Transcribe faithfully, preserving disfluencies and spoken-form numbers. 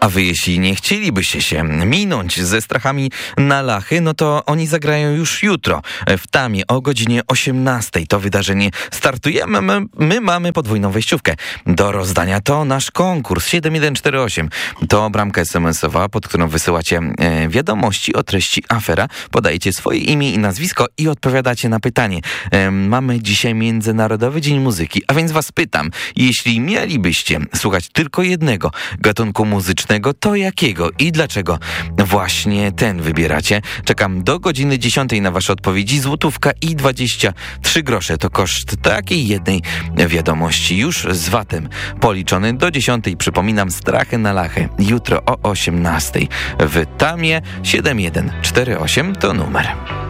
A wy jeśli nie chcielibyście się minąć ze strachami na lachy, no to oni zagrają już jutro w Tamie o godzinie osiemnastej. To wydarzenie startujemy. My, my mamy podwójną wejściówkę. Do rozdania to nasz konkurs siedem jeden cztery osiem. To bramka es em esowa, pod którą wysyłacie e, wiadomości o treści afera. Podajecie swoje imię i nazwisko i odpowiadacie na pytanie. E, mamy dzisiaj Międzynarodowy Dzień Muzyki, a więc was pytam, jeśli mielibyście słuchać tylko jednego gatunku muzycznego, to jakiego i dlaczego właśnie ten wybieracie? Czekam do godziny dziesiątej na wasze odpowiedzi. Złotówka i dwadzieścia trzy grosze to koszt takiej jednej wiadomości. Już z vatem policzony. Do dziesiątej przypominam, strachy na lachy. Jutro o osiemnastej w Tamie. Siedem jeden cztery osiem to numer.